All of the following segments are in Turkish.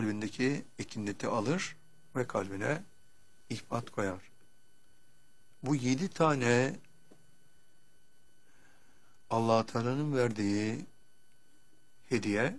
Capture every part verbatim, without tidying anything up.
kalbindeki ekineti alır ve kalbine ihbat koyar. Bu yedi tane Allah Teala'nın verdiği hediye,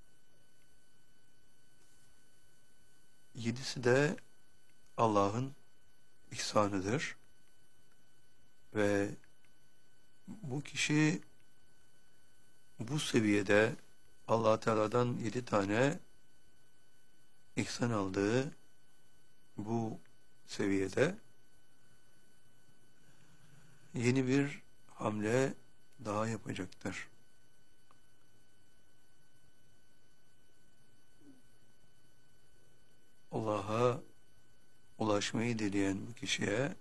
yedisi de Allah'ın ihsanıdır ve bu kişi bu seviyede Allah Teala'dan yedi tane ihsan aldığı bu seviyede yeni bir hamle daha yapacaktır. Allah'a ulaşmayı dileyen bu kişiye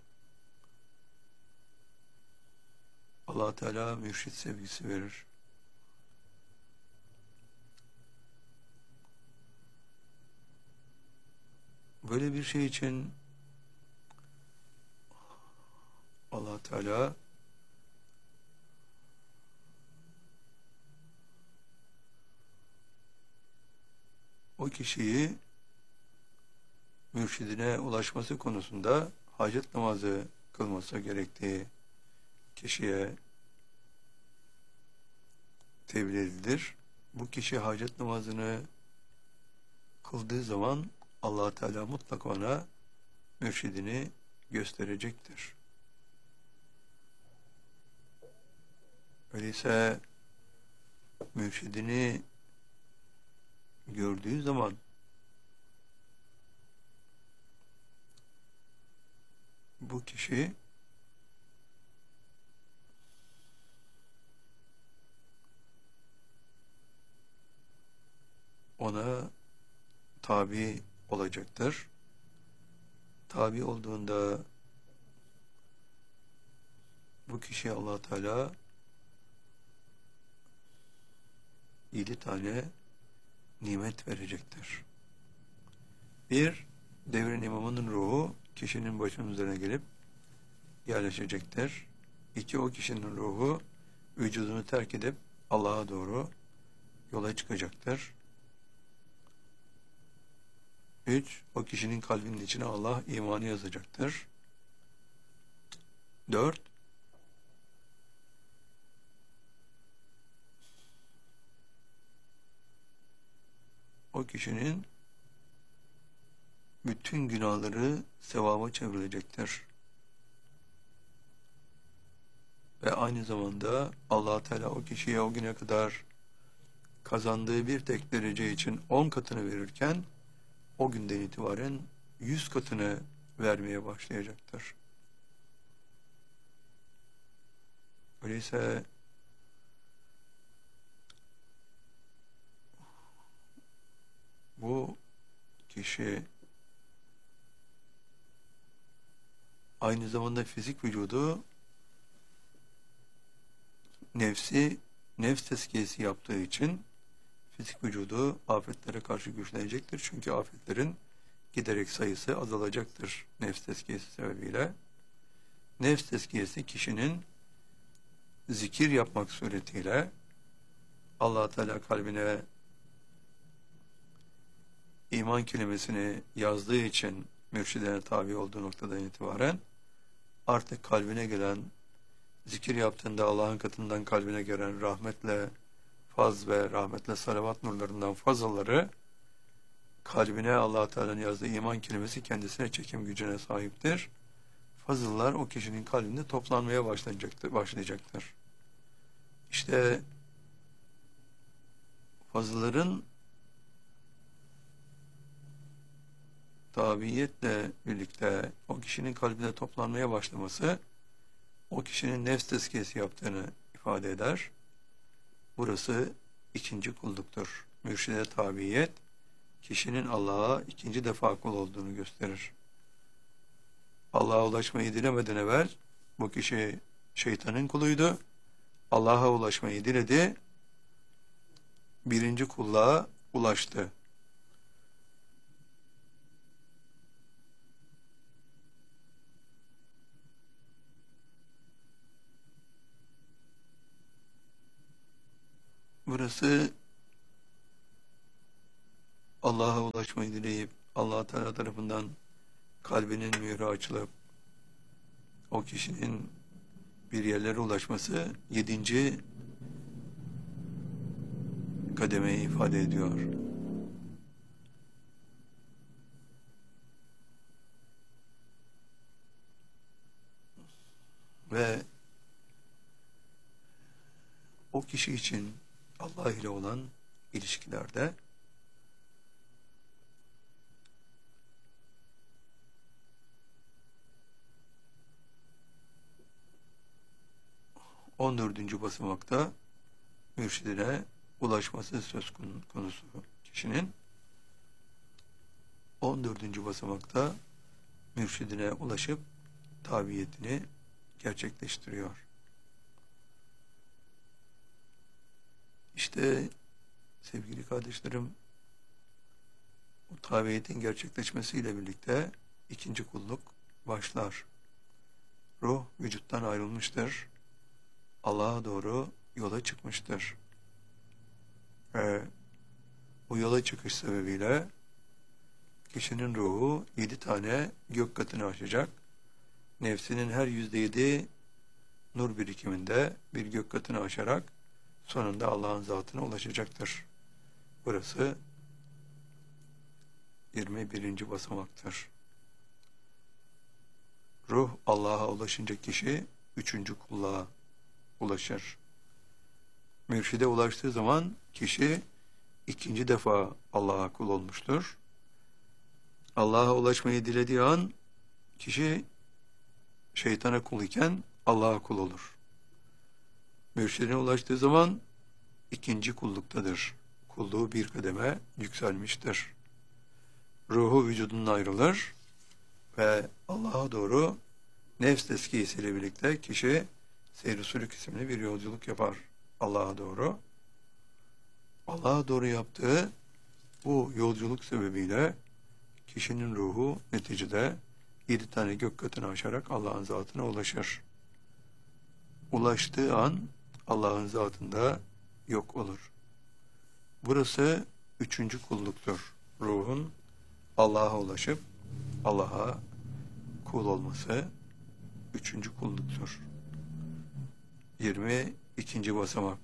Allah Teala mürşit sevgisi verir. Böyle bir şey için Allah Teala o kişiyi mürşidine ulaşması konusunda hacet namazı kılması gerektiği kişiye tebliğ edilir. Bu kişi hacet namazını kıldığı zaman Allah Teala mutlaka ona mürşidini gösterecektir. Öyleyse mürşidini gördüğü zaman bu kişi ona tabi olacaktır. Tabi olduğunda bu kişiye Allah Teala yedi tane nimet verecektir. Bir, devrin imamının ruhu kişinin başının üzerine gelip yerleşecektir. İki, o kişinin ruhu vücudunu terk edip Allah'a doğru yola çıkacaktır. Üç, o kişinin kalbinin içine Allah imanı yazacaktır. Dört, o kişinin bütün günahları sevaba çevrilecektir. Ve aynı zamanda Allah Teala o kişiye o güne kadar kazandığı bir tek derece için on katını verirken o günden itibaren yüz katını vermeye başlayacaktır. Öyleyse bu kişi aynı zamanda fizik vücudu nefsi nefs tezkiyesi yaptığı için fizik vücudu afetlere karşı güçlenecektir. Çünkü afetlerin giderek sayısı azalacaktır nefs tezkiyesi sebebiyle. Nefs tezkiyesi kişinin zikir yapmak suretiyle Allah Teala kalbine iman kelimesini yazdığı için mürşidine tabi olduğu noktadan itibaren artık kalbine gelen, zikir yaptığında Allah'ın katından kalbine gelen rahmetle faz ve rahmetle salavat nurlarından fazlaları kalbine Allah Teala'nın yazdığı iman kelimesi kendisine çekim gücüne sahiptir. Fazıllar o kişinin kalbinde toplanmaya başlayacaktır. başlayacaktır. İşte fazılların tabiiyetle birlikte o kişinin kalbine toplanmaya başlaması o kişinin nefs tezkiyesi yaptığını ifade eder. Burası ikinci kulluktur. Mürşide tabiyet kişinin Allah'a ikinci defa kul olduğunu gösterir. Allah'a ulaşmayı dilemeden evvel bu kişi şeytanın kuluydu. Allah'a ulaşmayı diledi. Birinci kulluğa ulaştı. Burası Allah'a ulaşmayı dileyip Allah Teala tarafından kalbinin mührü açılıp o kişinin bir yerlere ulaşması yedinci kademeyi ifade ediyor. Ve o kişi için Allah ile olan ilişkilerde on dördüncü basamakta mürşidine ulaşması söz konusu kişinin on dördüncü basamakta mürşidine ulaşıp tabiyetini gerçekleştiriyor. İşte sevgili kardeşlerim, bu tabiyetin gerçekleşmesiyle birlikte ikinci kulluk başlar. Ruh vücuttan ayrılmıştır. Allah'a doğru yola çıkmıştır. Ve bu yola çıkış sebebiyle kişinin ruhu yedi tane gök katını aşacak. Nefsinin her yüzde yedi nur birikiminde bir gök katını aşarak sonunda Allah'ın zatına ulaşacaktır. Burası yirmi birinci basamaktır. Ruh Allah'a ulaşınca kişi üçüncü kulluğa ulaşır. Mürşide ulaştığı zaman kişi ikinci defa Allah'a kul olmuştur. Allah'a ulaşmayı dilediği an kişi şeytana kul iken Allah'a kul olur. Mürşidine ulaştığı zaman ikinci kulluktadır. Kulluğu bir kademe yükselmiştir. Ruhu vücudundan ayrılır ve Allah'a doğru nefs tezkiyesiyle birlikte kişi seyr-i sülük isimli bir yolculuk yapar Allah'a doğru. Allah'a doğru yaptığı bu yolculuk sebebiyle kişinin ruhu neticede yedi tane gök katını aşarak Allah'ın zatına ulaşır. Ulaştığı an Allah'ın zatında yok olur. Burası üçüncü kulluktur. Ruhun Allah'a ulaşıp Allah'a kul olması üçüncü kulluktur. Yirmi ikinci basamak.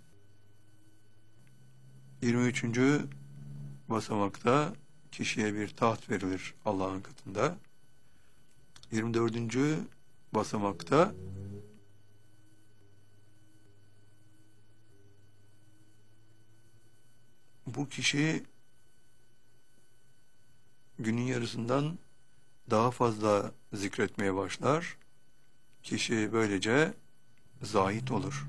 Yirmi üçüncü basamakta kişiye bir taht verilir Allah'ın katında. Yirmi dördüncü basamakta bu kişi günün yarısından daha fazla zikretmeye başlar. Kişi böylece zahit olur.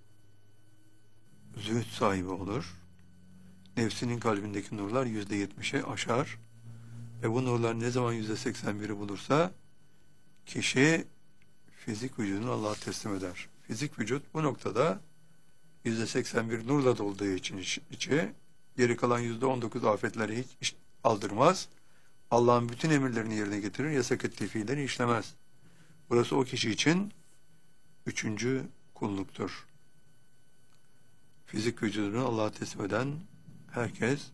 Zühd sahibi olur. Nefsinin kalbindeki nurlar yüzde yetmişe aşar. Ve bu nurlar ne zaman yüzde seksen biri bulursa kişi fizik vücudunu Allah'a teslim eder. Fizik vücut bu noktada yüzde seksen bir nurla dolduğu için içi, geri kalan yüzde on dokuz afetleri hiç, hiç aldırmaz. Allah'ın bütün emirlerini yerine getirir, yasak ettiği fiilleri işlemez. Burası o kişi için üçüncü kulluktur. Fizik vücudunu Allah'a teslim eden herkes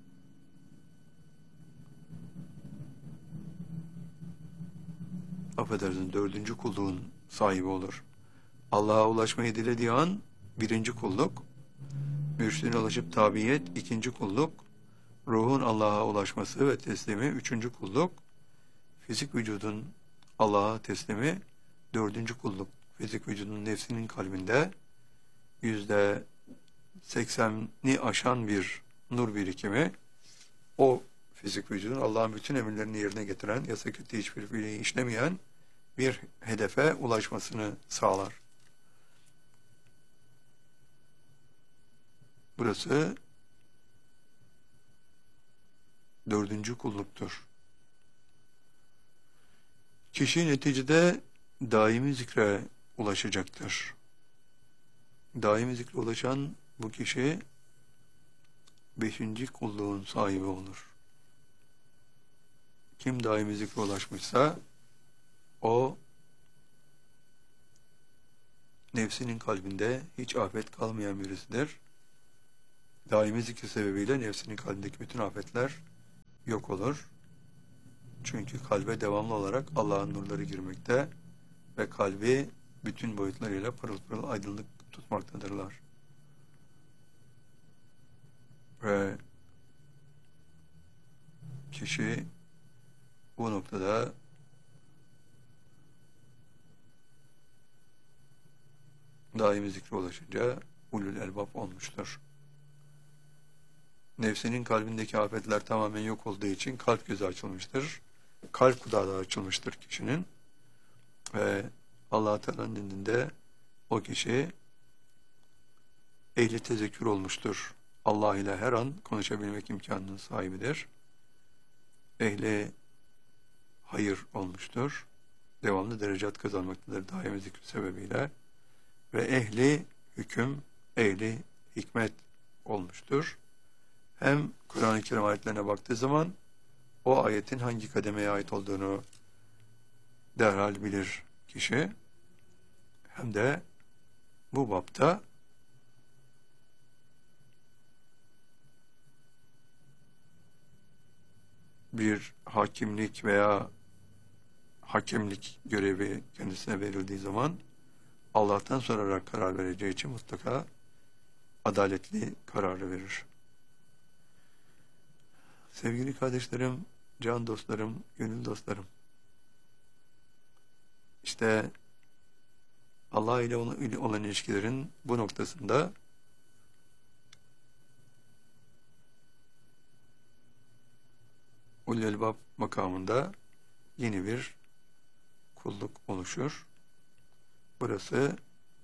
affedersin dördüncü kulluğun sahibi olur. Allah'a ulaşmayı dilediği an birinci kulluk, mürşidine ulaşıp tabiyet ikinci kulluk, ruhun Allah'a ulaşması ve teslimi üçüncü kulluk, fizik vücudun Allah'a teslimi dördüncü kulluk. Fizik vücudun nefsinin kalbinde yüzde sekseni aşan bir nur birikimi, o fizik vücudun Allah'ın bütün emirlerini yerine getiren, yasak ettiği hiçbir fiili işlemeyen bir hedefe ulaşmasını sağlar. Burası dördüncü kulluktur. Kişi neticede daimi zikre ulaşacaktır. Daimi zikre ulaşan bu kişi beşinci kulluğun sahibi olur. Kim daimi zikre ulaşmışsa o nefsinin kalbinde hiç afet kalmayan birisidir. Daimi zikir sebebiyle nefsinin kalbindeki bütün afetler yok olur. Çünkü kalbe devamlı olarak Allah'ın nurları girmekte ve kalbi bütün boyutlarıyla pırıl pırıl aydınlık tutmaktadırlar. Ve kişi bu noktada daimi zikre ulaşınca ulul elbab olmuştur. Nefsinin kalbindeki afetler tamamen yok olduğu için kalp gözü açılmıştır. Kalp kudağı da açılmıştır kişinin. Ve Allah-u Teala'nın indinde o kişi ehli tezekkür olmuştur. Allah ile her an konuşabilmek imkanının sahibidir. Ehli hayır olmuştur. Devamlı derecat kazanmaktadır daimi zikri sebebiyle. Ve ehli hüküm, ehli hikmet olmuştur. Hem Kur'an-ı Kerim ayetlerine baktığı zaman o ayetin hangi kademeye ait olduğunu derhal bilir kişi. Hem de bu bapta bir hakimlik veya hakemlik görevi kendisine verildiği zaman Allah'tan sorarak karar vereceği için mutlaka adaletli kararı verir. Sevgili kardeşlerim, can dostlarım, gönül dostlarım, İşte Allah ile olan ilişkilerin bu noktasında ulul elbab makamında yeni bir kulluk oluşur. Burası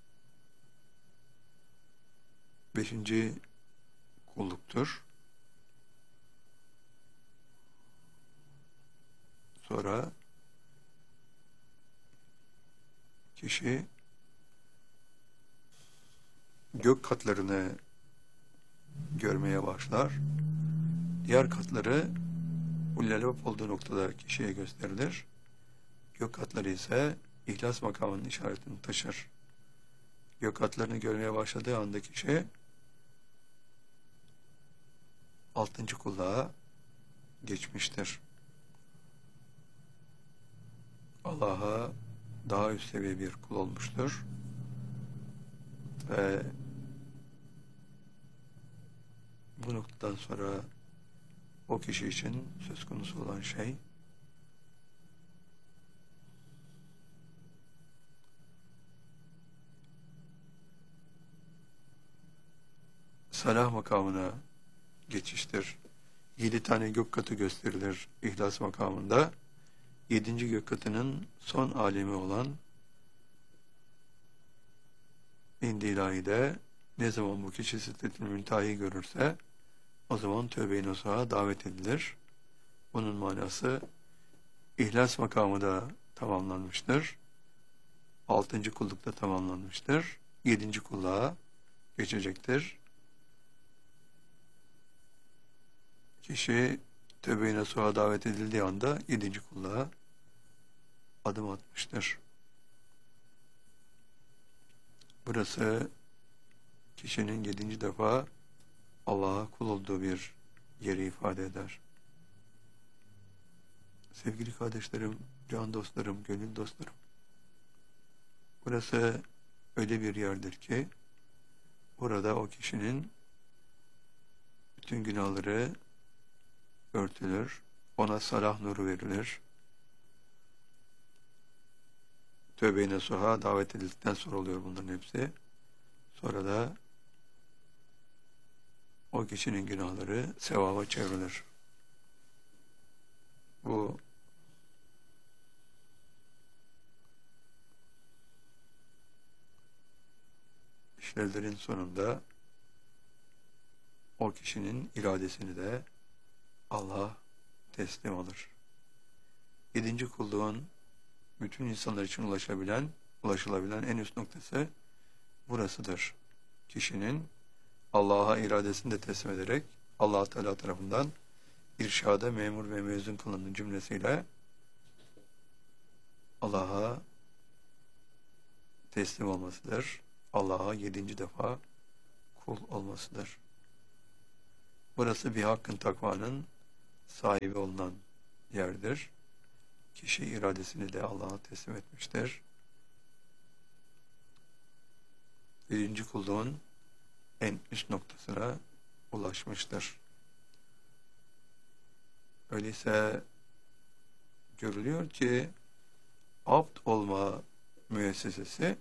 beşinci kulluktur. Sonra kişi gök katlarını görmeye başlar. Diğer katları ulul elbab olduğu noktada kişiye gösterilir. Gök katları ise İhlas makamının işaretini taşır. Gök katlarını görmeye başladığı anda kişi altıncı kulluğa geçmiştir. Allah'a daha üst seviye bir kul olmuştur. Ve bu noktadan sonra o kişi için söz konusu olan şey salah makamına geçiştir. Yedi tane gök katı gösterilir İhlas makamında. Yedinci gök katının son alemi olan İnd-i İlahi'de ne zaman bu kişi Sidretül Münteha'yı görürse o zaman tövbe-i nasuha davet edilir. Bunun manası İhlas makamı da tamamlanmıştır. Altıncı kullukta tamamlanmıştır. Yedinci kulluğa geçecektir. Kişi tövbe-i nasuha davet edildiği anda yedinci kulluğa adım atmıştır. Burası kişinin yedinci defa Allah'a kul olduğu bir yeri ifade eder. Sevgili kardeşlerim, can dostlarım, gönül dostlarım, burası öyle bir yerdir ki burada o kişinin bütün günahları örtülür, ona salah nuru verilir. Tövbe-i nasuha davet edildikten sonra oluyor bunların hepsi. Sonra da o kişinin günahları sevaba çevrilir. Bu işlevlerin sonunda o kişinin iradesini de Allah teslim alır. Yedinci kulluğun bütün insanlar için ulaşabilen, ulaşılabilen en üst noktası burasıdır. Kişinin Allah'a iradesini de teslim ederek Allah Teala tarafından irşada memur ve mezun kılının cümlesiyle Allah'a teslim olmasıdır. Allah'a yedinci defa kul olmasıdır. Burası bir hakkın takvanın sahibi olunan yerdir. Kişi iradesini de Allah'a teslim etmiştir. Birinci kulluğun en üst noktasına ulaşmıştır. Öyleyse görülüyor ki abd olma müessesesi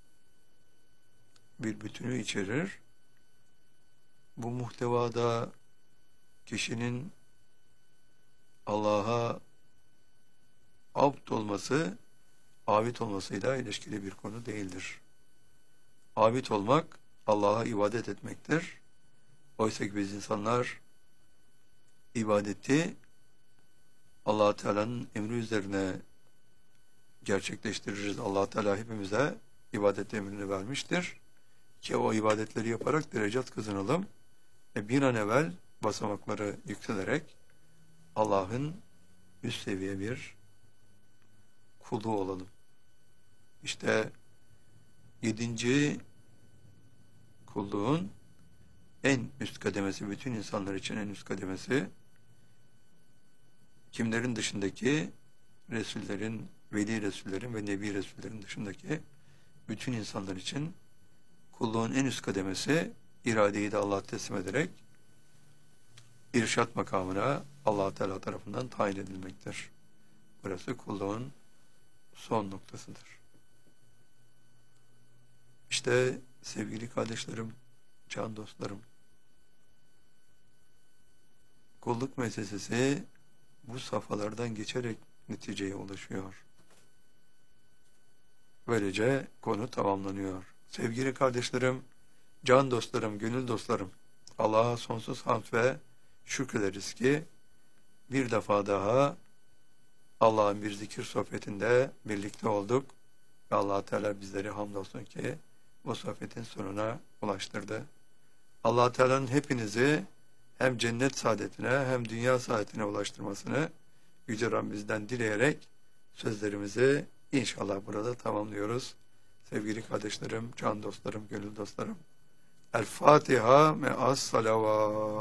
bir bütünü içerir. Bu muhtevada kişinin Allah'a abd olması, abid olmasıyla ilişkili bir konu değildir. Abid olmak, Allah'a ibadet etmektir. Oysa ki biz insanlar ibadeti Allah Teala'nın emri üzerine gerçekleştiririz. Allah Teala hepimize ibadet emrini vermiştir ki o ibadetleri yaparak derecat kazanalım ve bir an evvel basamakları yükselerek Allah'ın üst seviye bir kulu olalım. İşte yedinci kulluğun en üst kademesi, bütün insanlar için en üst kademesi, kimlerin dışındaki Resullerin, Veli Resullerin ve Nebi Resullerin dışındaki bütün insanlar için kulluğun en üst kademesi, iradeyi de Allah'a teslim ederek irşat makamına Allah Teala tarafından tayin edilmektir. Burası kulluğun son noktasıdır. İşte sevgili kardeşlerim, can dostlarım, kulluk meselesi bu safhalardan geçerek neticeye ulaşıyor. Böylece konu tamamlanıyor. Sevgili kardeşlerim, can dostlarım, gönül dostlarım, Allah'a sonsuz hamd ve şükrederiz ki bir defa daha Allah'ın bir zikir sohbetinde birlikte olduk ve Allah Teala bizleri hamdolsun ki bu sohbetin sonuna ulaştırdı. Allah Teala'nın hepinizi hem cennet saadetine hem dünya saadetine ulaştırmasını Yüce Rabbimizden dileyerek sözlerimizi inşallah burada tamamlıyoruz. Sevgili kardeşlerim, can dostlarım, gönül dostlarım. El Fatiha me'as salavat.